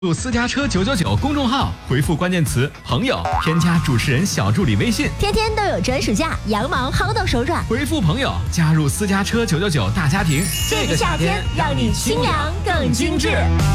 入私家车999公众号，回复关键词朋友，添加主持人小助理微信， 天天都有专属价，羊毛薅到手软。 回复朋友加入私家车999大家庭， 这个夏天让你清凉更精致。